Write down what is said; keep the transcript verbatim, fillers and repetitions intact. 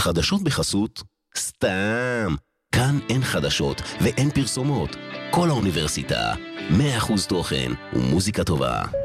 החדשות בחסות? סתם. כאן אין חדשות ואין פרסומות. כל האוניברסיטה, מאה אחוז תוכן ומוזיקה טובה.